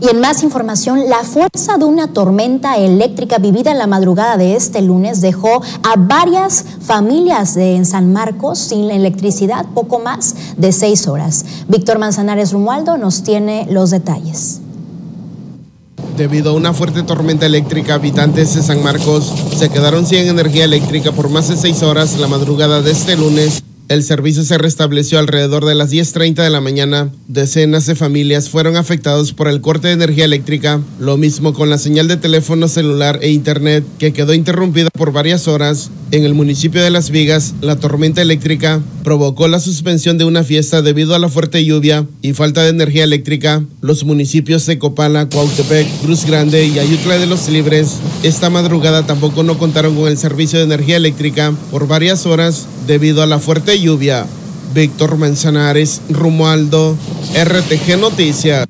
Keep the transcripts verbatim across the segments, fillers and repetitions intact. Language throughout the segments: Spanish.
Y en más información, la fuerza de una tormenta eléctrica vivida en la madrugada de este lunes dejó a varias familias de en San Marcos sin electricidad poco más de seis horas. Víctor Manzanares Romualdo nos tiene los detalles. Debido a una fuerte tormenta eléctrica, habitantes de San Marcos se quedaron sin energía eléctrica por más de seis horas la madrugada de este lunes. El servicio se restableció alrededor de las diez treinta de la mañana. Decenas de familias fueron afectados por el corte de energía eléctrica, lo mismo con la señal de teléfono celular e internet, que quedó interrumpida por varias horas. En el municipio de Las Vigas, la tormenta eléctrica provocó la suspensión de una fiesta debido a la fuerte lluvia y falta de energía eléctrica. Los municipios de Copala, Cuautepec, Cruz Grande y Ayutla de los Libres esta madrugada tampoco no contaron con el servicio de energía eléctrica por varias horas debido a la fuerte lluvia. Víctor Manzanares Romualdo, R T G Noticias.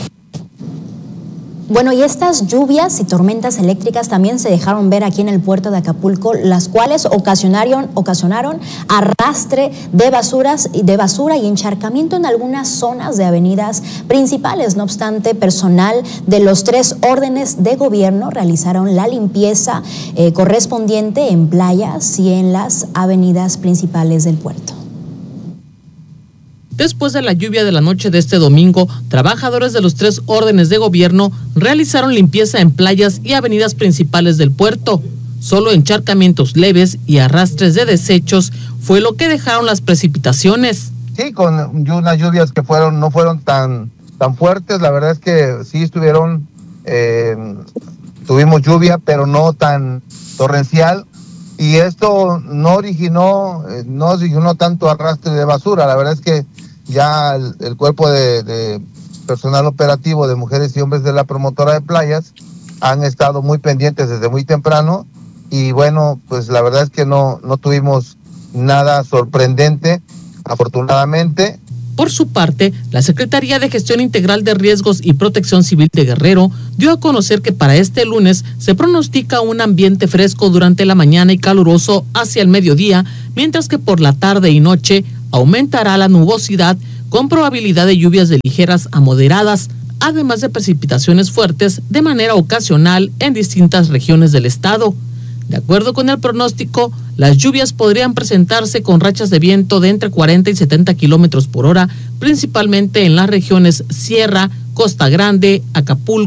Bueno, y estas lluvias y tormentas eléctricas también se dejaron ver aquí en el puerto de Acapulco, las cuales ocasionaron, ocasionaron arrastre de basuras de basura y encharcamiento en algunas zonas de avenidas principales. No obstante, personal de los tres órdenes de gobierno realizaron la limpieza eh, correspondiente en playas y en las avenidas principales del puerto. Después de la lluvia de la noche de este domingo, trabajadores de los tres órdenes de gobierno realizaron limpieza en playas y avenidas principales del puerto. Solo encharcamientos leves y arrastres de desechos fue lo que dejaron las precipitaciones. Sí, con unas lluvias que fueron no fueron tan tan fuertes, la verdad es que sí estuvieron, eh, tuvimos lluvia, pero no tan torrencial. Y esto no originó, eh, no originó tanto arrastre de basura. La verdad es que ya el, el cuerpo de, de personal operativo de mujeres y hombres de la promotora de playas han estado muy pendientes desde muy temprano y bueno, pues la verdad es que no, no tuvimos nada sorprendente, afortunadamente. Por su parte, la Secretaría de Gestión Integral de Riesgos y Protección Civil de Guerrero dio a conocer que para este lunes se pronostica un ambiente fresco durante la mañana y caluroso hacia el mediodía, mientras que por la tarde y noche aumentará la nubosidad con probabilidad de lluvias de ligeras a moderadas, además de precipitaciones fuertes de manera ocasional en distintas regiones del estado. De acuerdo con el pronóstico, las lluvias podrían presentarse con rachas de viento de entre cuarenta y setenta kilómetros por hora, principalmente en las regiones Sierra, Costa Grande, Acapulco,